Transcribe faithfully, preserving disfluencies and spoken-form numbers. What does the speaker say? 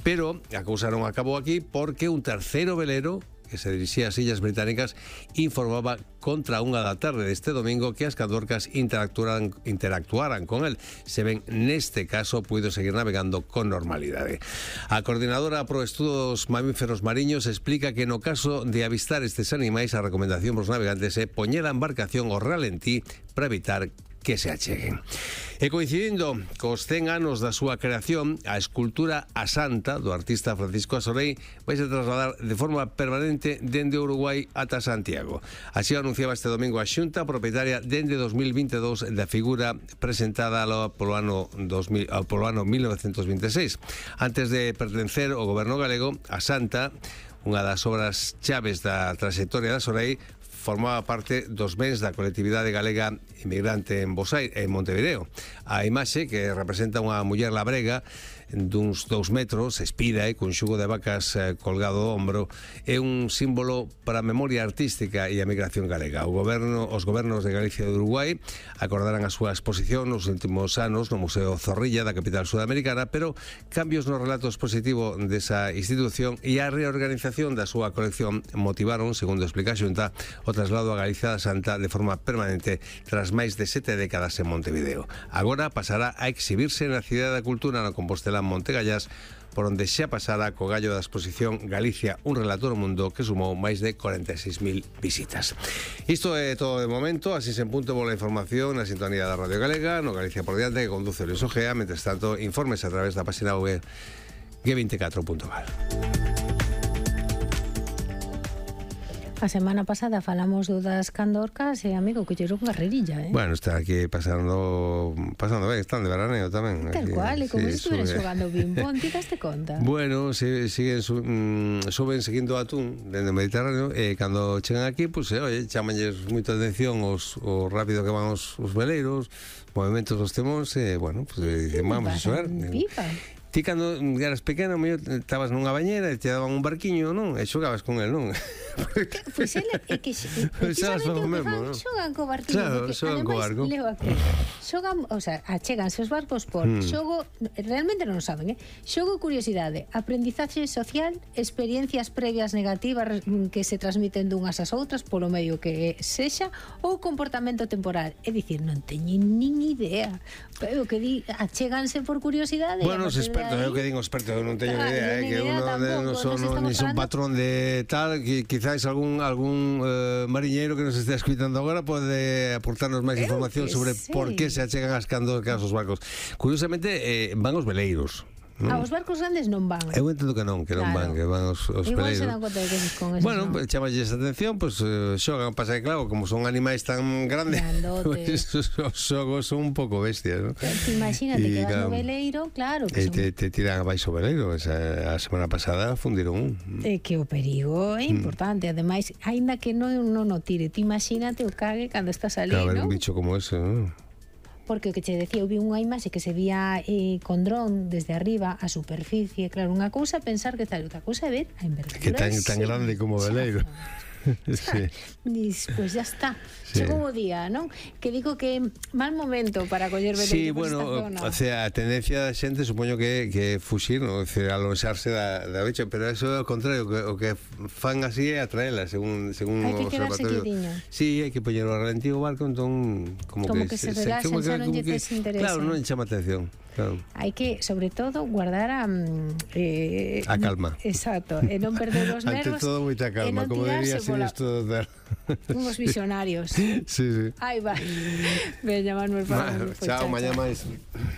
Pero a cousa non acabou aquí porque un terceiro velero que se dirixía ás Illas Británicas informaba contra unha da tarde deste domingo que as candorcas interactuaran, interactuaran con el. Se ven, neste caso, puido seguir navegando con normalidade. A coordinadora pro estudo dos mamíferos mariños explica que no caso de avistar estes animais a recomendación pros navegantes é poñer a embarcación ao ralentí para evitar que se acheguen. E coincidindo cos cen anos da súa creación, a escultura A Santa do artista Francisco Asorei vai se trasladar de forma permanente dende Uruguai ata Santiago. Así anunciaba este domingo a Xunta propietaria dende dos mil veintidós da figura presentada polo ano, dos mil, polo ano mil novecentos veintiséis. Antes de pertencer ao goberno galego, A Santa, unha das obras chaves da trayectoria de Asorei, formaba parte dos bens da colectividade galega inmigrante en Bosai, en Montevideo. A imaxe, que representa unha muller labrega duns dous metros, espida e cun xugo de vacas eh, colgado do ombro, é un símbolo para a memoria artística e a migración galega. O goberno, os gobernos de Galicia e de Uruguai acordaran a súa exposición nos últimos anos no Museo Zorrilla da capital sudamericana, pero cambios no relato expositivo desa institución e a reorganización da súa colección motivaron, segundo explica a Xunta, o traslado a Galicia da Santa de forma permanente tras máis de sete décadas en Montevideo. Agora pasará a exhibirse na Cidade da Cultura na Compostela Montegallás, por onde xa pasara co gallo da exposición Galicia, un relato do mundo, que sumou máis de cuarenta e seis mil visitas. Isto é todo de momento, así se en punto bola información na sintonía da Radio Galega, no Galicia por diante, que conduce Luis Ojea. Mentres tanto, informes a través da página web G veinticuatro punto gal. A semana pasada falamos do das candorcas e, amigo, que lle unha carrerilla, eh? Bueno, está aquí pasando pasando ben, están de veraneo tamén. Tal aquí, cual, e como sí, se estuvera sube. xogando ping-pong, ti daste conta? Bueno, si, siguen su, mm, suben seguindo o atún dentro do Mediterráneo, e cando chegan aquí, pues, eh, oye, chamanlles moita atención os, o rápido que van os, os veleiros, movimentos dos temóns, e, bueno, pues, dicen, vamos a xogar. Pipa. Ti cando eras pequeno, mellor estabas nunha bañera e te daban un barquiño, non? E xogabas con el, non? Pois ele é que precisamente o que fan, xogan co barquiño. Claro, xogan co barco. Xogan, o sea, acheganse os barcos por mm. xogo, realmente non o saben, eh? Xogo, curiosidade, aprendizaxe social, experiencias previas negativas que se transmiten dunhas ás outras polo medio que sexa, ou comportamento temporal. É dicir, non teñen nin idea. Pero que di, acheganse por curiosidade. Bueno, os expertos, é o que din os expertos, eu non teño claro, idea, eh, que uno non son ni son patrón de tal, que quizás algún algún eh, mariñeiro que nos estea escuitando agora pode aportarnos máis información sobre sí. por que se achegan as candorcas aos barcos. Curiosamente, eh, van os veleiros. Ah, os barcos grandes non van. Eu entendo que non, que non claro. van, que van os, os igual veleiros. Se dan conta de que con esos bueno, non. chamalles atención, pois pues, xogan, pasa que claro, como son animais tan grandes, pues, os xogos son un pouco bestias, ¿no? Imagínate que vas no veleiro, claro que e te, te tiran abaixo o veleiro. Esa, a semana pasada fundiron un. É que o perigo é importante, mm. ademais, aínda que non, non o tire, te imagínate o cague cando estás ali, claro, ¿no? Un bicho como ese, ¿no? Porque o que che decía, eu vi unha imaxe que se vía eh, con dron desde arriba a superficie, claro, unha cousa pensar que tal, outra cousa é ver a envergadura. Que tan, tan grande como o veleiro. Sí. Dis, pues ya está. Sí. Chegou o día, non? Que digo que mal momento para coller veleiro sí, por bueno, esta zona. O sea, a tendencia da xente supoño que que fuxir, no, decir, alonxarse da da bicha, pero eso é o contrario, que o que fan así é atraela, según según hai que o quedarse observatorio. quietiño. Sí, hai que poñer o ralentí o barco, entón como, como que, que se, se relaxen, como que, xa non lle que, tes interés. claro, non chama atención. Claro. Hai que, sobre todo, guardar a eh, a calma. Exacto, e non perder os nervos. Ante todo, moita calma, como diría Sinistro Total. Unhos visionarios. Sí, sí. Aí vai. Veña, Manuel, para Chao, mañá máis.